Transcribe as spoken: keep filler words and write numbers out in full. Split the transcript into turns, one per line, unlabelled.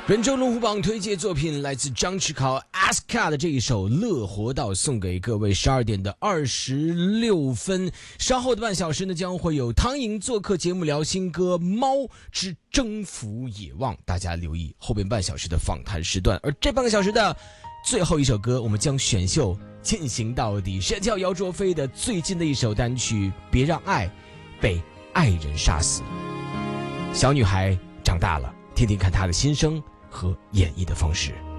本周龙虎榜推荐作品来自张弛考 阿斯卡的这一首《乐活道》，送给各位十二点的二十六分。稍后的半小时呢，将会有汤莹做客节目聊新歌《猫之征服野望》，大家留意后边半小时的访谈时段。而这半个小时的最后一首歌，我们将选秀进行到底，是叫姚卓菲的最近的一首单曲《别让爱被爱人杀死》。小女孩长大了，听听看她的心声和演绎的方式。